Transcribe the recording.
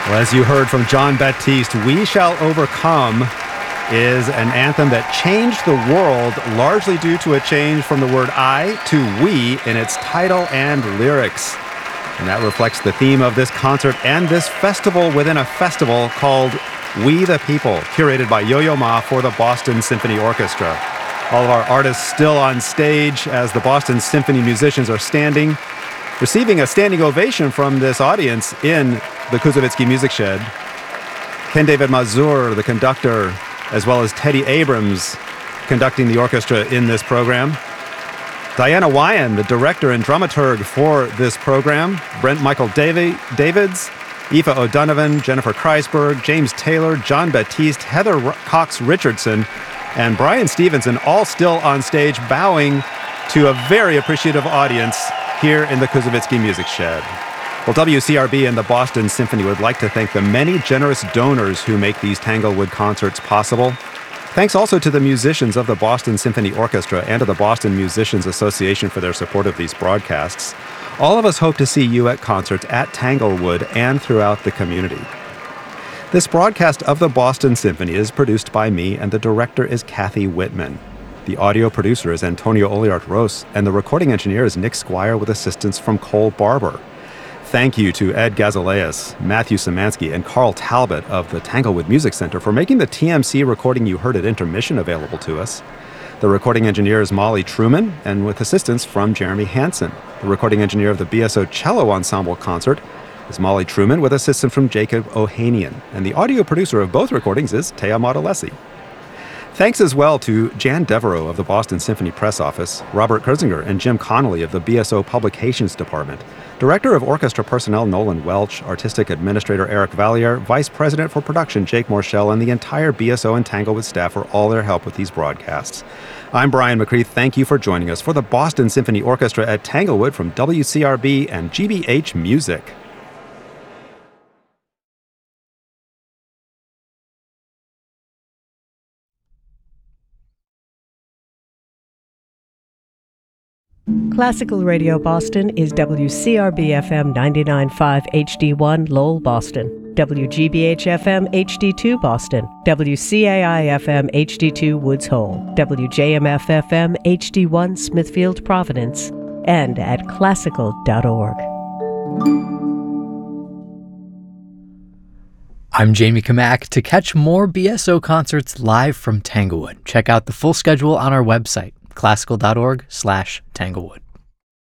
Well, as you heard from Jon Batiste, We Shall Overcome is an anthem that changed the world largely due to a change from the word I to we in its title and lyrics. And that reflects the theme of this concert and this festival within a festival called We the People, curated by Yo-Yo Ma for the Boston Symphony Orchestra. All of our artists still on stage as the Boston Symphony musicians are standing, receiving a standing ovation from this audience in the Kuzovitsky Music Shed. Ken David Mazur, the conductor, as well as Teddy Abrams, conducting the orchestra in this program. Diana Wyan, the director and dramaturg for this program. Brent Michael Davids, Aoife O'Donovan, Jennifer Kreisberg, James Taylor, Jon Batiste, Heather Cox Richardson, and Brian Stevenson, all still on stage bowing to a very appreciative audience here in the Kuzovitsky Music Shed. Well, WCRB and the Boston Symphony would like to thank the many generous donors who make these Tanglewood concerts possible. Thanks also to the musicians of the Boston Symphony Orchestra and to the Boston Musicians Association for their support of these broadcasts. All of us hope to see you at concerts at Tanglewood and throughout the community. This broadcast of the Boston Symphony is produced by me, and the director is Kathy Whitman. The audio producer is Antonio Oliart-Ros, and the recording engineer is Nick Squire with assistance from Cole Barber. Thank you to Ed Gazaleas, Matthew Szymanski, and Carl Talbot of the Tanglewood Music Center for making the TMC recording you heard at intermission available to us. The recording engineer is Molly Truman, and with assistance from Jeremy Hansen. The recording engineer of the BSO Cello Ensemble concert is Molly Truman, with assistance from Jacob Ohanian. And the audio producer of both recordings is Tea Modolesi. Thanks as well to Jan Devereaux of the Boston Symphony Press Office, Robert Kurzinger and Jim Connolly of the BSO Publications Department, Director of Orchestra Personnel Nolan Welch, Artistic Administrator Eric Valliere, Vice President for Production Jake Morshell, and the entire BSO and Tanglewood staff for all their help with these broadcasts. I'm Brian McCree. Thank you for joining us for the Boston Symphony Orchestra at Tanglewood from WCRB and GBH Music. Classical Radio Boston is WCRB-FM 99.5 HD1 Lowell, Boston, WGBH-FM HD2 Boston, WCAI-FM HD2 Woods Hole, WJMF-FM HD1 Smithfield, Providence, and at classical.org. I'm Jamie Kamak. To catch more BSO concerts live from Tanglewood, check out the full schedule on our website, classical.org/Tanglewood.